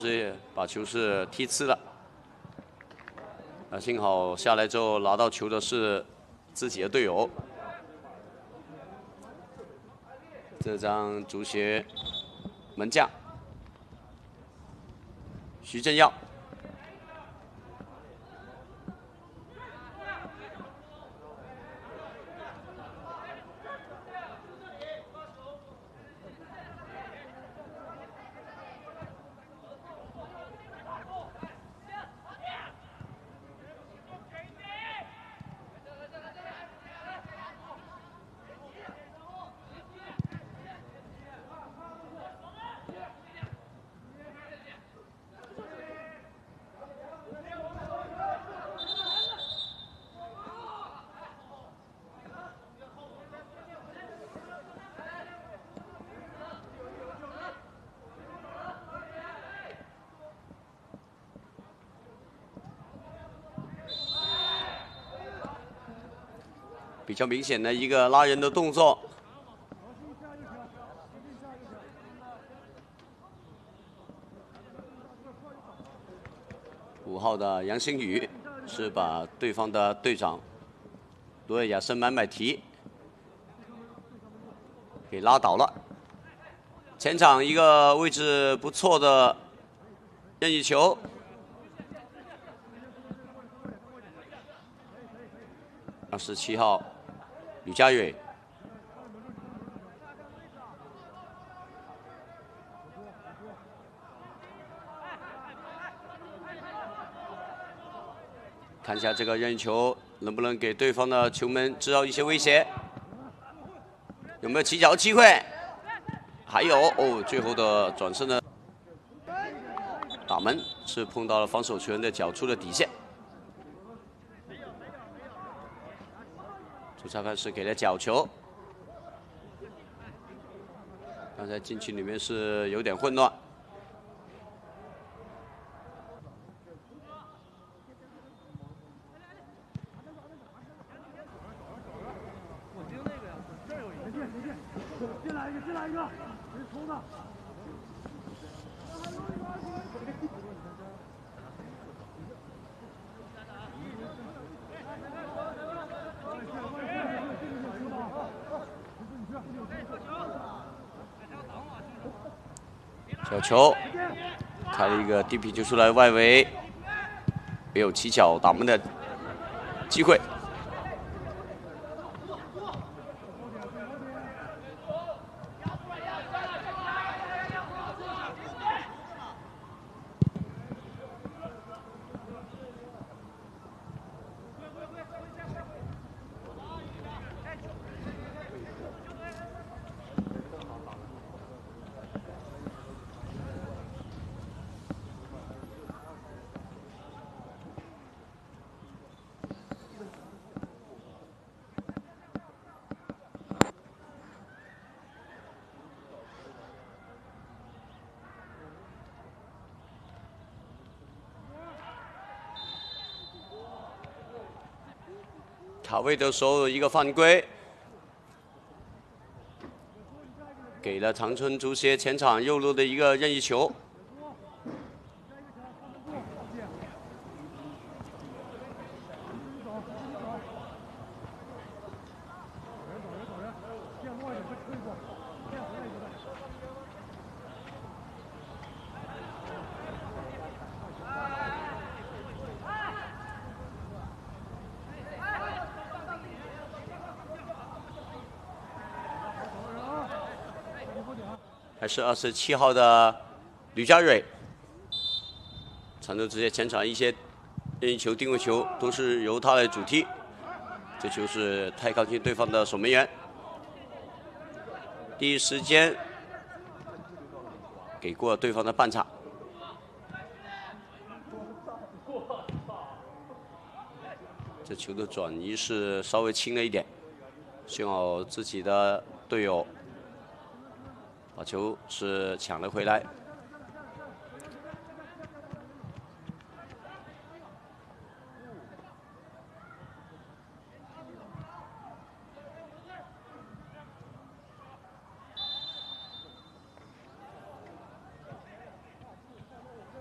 把球是踢呲了。幸好下来之后拿到球的是自己的队友。这张足协门将徐正耀。 比较明显的一个拉人的动作，5号的杨星宇是把对方的队长罗尔亚森买买提给拉倒了。前场一个位置不错的任意球。 27号，吕佳蕊。看一下这个任意球能不能给对方的球门制造一些威胁，有没有起脚机会？还有哦，最后的转身的打门是碰到了防守球员的脚处的底线。 主裁判是给了角球，刚才禁区里面是有点混乱。 进来一个，进来一个，人冲的。 小球开了一个低皮球出来，外围没有起脚打门的机会。卡位的时候一个犯规，给了长春足协前场右路的一个任意球。还是27号的吕佳蕊，长春足协前场一些任意球、定位球都是由他来主踢。这球是太靠近对方的守门员，第一时间给过对方的半场。这球的转移是稍微轻了一点，幸好自己的队友。 把球是抢了回来。